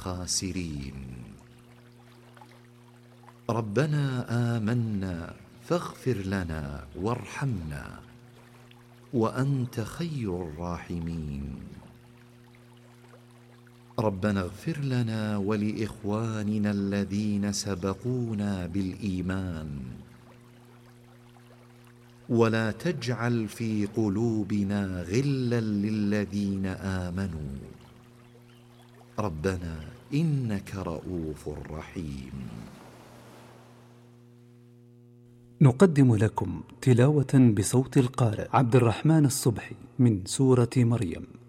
الخاسرين. ربنا آمنا فاغفر لنا وارحمنا وأنت خير الراحمين. ربنا اغفر لنا ولإخواننا الذين سبقونا بالإيمان ولا تجعل في قلوبنا غلا للذين آمنوا ربنا إنك رؤوف رحيم. نقدم لكم تلاوة بصوت القارئ عبد الرحمن الصبحي من سورة مريم.